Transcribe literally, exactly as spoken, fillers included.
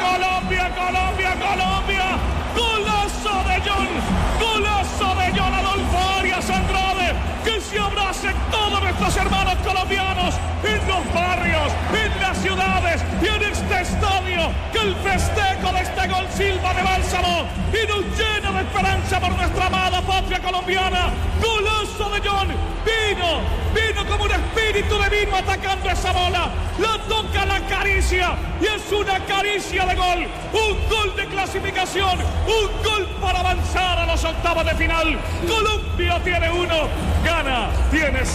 Colombia, Colombia, Colombia. Golazo de John, golazo de John Adolfo Arias Andrade. Que se abracen todos nuestros hermanos colombianos en los barrios, en las ciudades y en este estadio. Que el festejo de este gol Silva de Bálsamo y nos llena de esperanza por nuestra amada patria colombiana. Golazo de John, vino, vino como un espíritu de vino atacando esa bola. La toca, la acaricia y es una caricia de gol. Un gol de clasificación, un gol para avanzar a los octavos de final. Colombia tiene uno, Ghana tiene